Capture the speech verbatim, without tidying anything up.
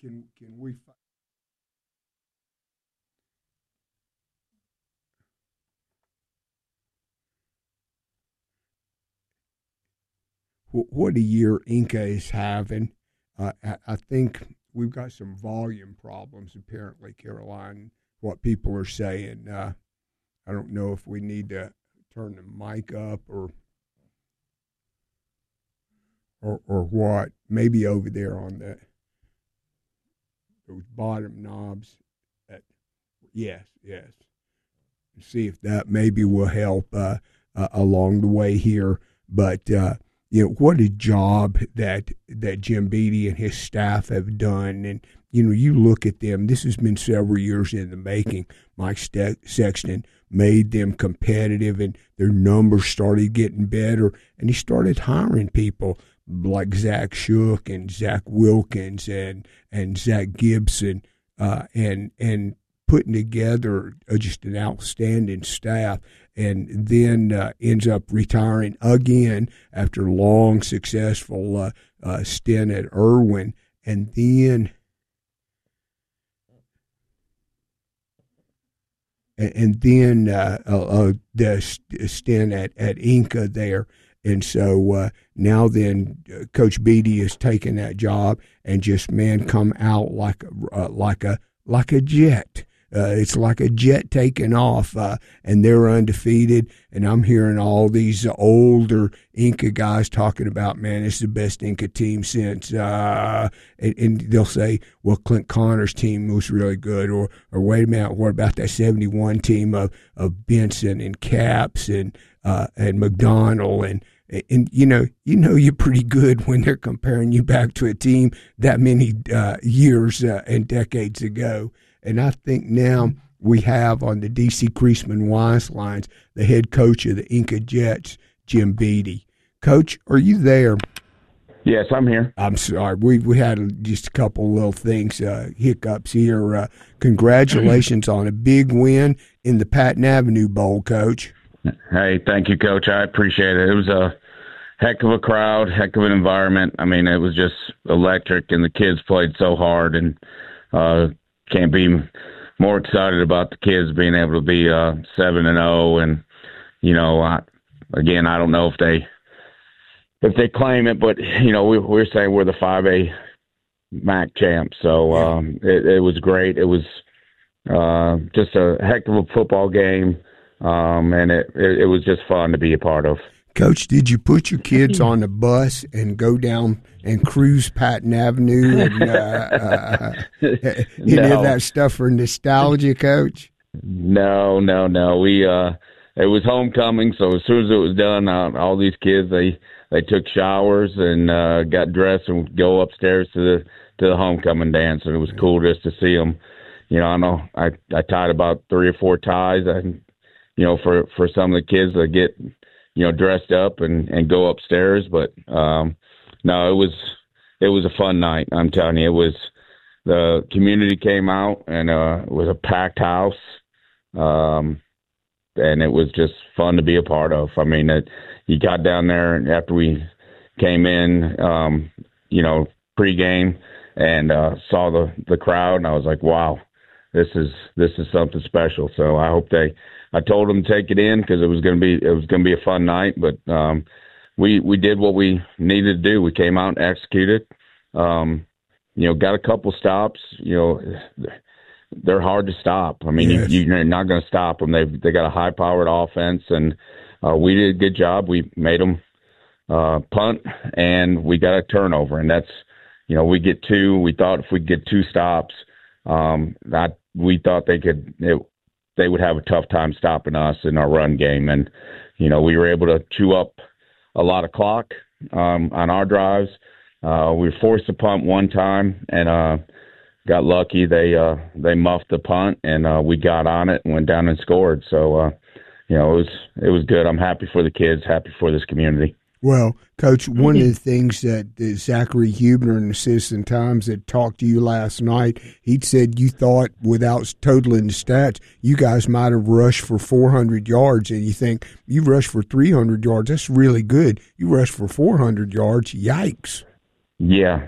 can can we? What a year Inca is having. Uh, I, I think we've got some volume problems, apparently, Caroline, what people are saying. Uh, I don't know if we need to turn the mic up or or, or what. Maybe over there on the those bottom knobs. At, yes, yes. See if that maybe will help uh, uh, along the way here. But uh, you know, what a job that that Jim Beattie and his staff have done. And, you know, you look at them, this has been several years in the making. Mike Ste- Sexton made them competitive, and their numbers started getting better. And he started hiring people like Zach Shook and Zach Wilkins and, and Zach Gibson uh, and and putting together uh, just an outstanding staff. And then uh, ends up retiring again after a long, successful uh, uh, stint at Irwin. And then and, and then uh, uh, uh, the stint at, at Inca there. And so uh, now then uh, Coach Beattie has taken that job and just, man, come out like a, uh, like a, like a jet. Uh, it's like a jet taking off, uh, and they're undefeated. And I'm hearing all these older Inca guys talking about, man, it's the best Inca team since. Uh, and, and they'll say, well, Clint Connor's team was really good, or or wait a minute, what about that seventy-one team of of Benson and Capps and uh, and McDonald and. And you know, you know, you're pretty good when they're comparing you back to a team that many uh, years uh, and decades ago. And I think now we have on the D C Creasman Wise lines the head coach of the Inca Jets, Jim Beattie. Coach, are you there? Yes, I'm here. I'm sorry. We we had just a couple little things, uh, hiccups here. Uh, congratulations on a big win in the Patton Avenue Bowl, Coach. Hey, thank you, Coach. I appreciate it. It was a heck of a crowd, heck of an environment. I mean, it was just electric, and the kids played so hard, and uh, can't be more excited about the kids being able to be uh, seven and zero. And you know, I, again, I don't know if they if they claim it, but you know, we, we're saying we're the five A M A C champs. So um, it, it was great. It was uh, just a heck of a football game. Um, and it, it, it was just fun to be a part of. Coach, did you put your kids on the bus and go down and cruise Patton Avenue and uh, uh, any no. of that stuff for nostalgia, Coach? No, no, no. We uh, it was homecoming, so as soon as it was done, uh, all these kids they they took showers and uh, got dressed and would go upstairs to the to the homecoming dance, and it was cool just to see them. You know, I know I I tied about three or four ties. I, you know, for, for some of the kids that get, you know, dressed up and, and go upstairs. But, um, no, it was, it was a fun night. I'm telling you, it was, the community came out and, uh, it was a packed house. Um, and it was just fun to be a part of. I mean, it, you got down there and after we came in, um, you know, pregame and, uh, saw the, the crowd, and I was like, wow, this is, this is something special. So I hope they, I told them to take it in because it was going to be it was going to be a fun night. But um, we we did what we needed to do. We came out and executed. Um, you know, got a couple stops. You know, they're hard to stop. I mean, yes. you, you're not going to stop them. They they got a high powered offense, and uh, we did a good job. We made them uh, punt, and we got a turnover, and that's you know we get two. We thought if we get two stops, um, that we thought they could. It, they would have a tough time stopping us in our run game. And, you know, we were able to chew up a lot of clock um, on our drives. Uh, we were forced to punt one time and uh, got lucky. They uh, they muffed the punt, and uh, we got on it and went down and scored. So, uh, you know, it was it was good. I'm happy for the kids, happy for this community. Well, Coach, one of the things that uh, Zachary Hubner in the Citizen Times had talked to you last night, he'd said you thought, without totaling the stats, you guys might have rushed for four hundred yards, and you think, you rushed for three hundred yards, that's really good. You rushed for four hundred yards, yikes. Yeah,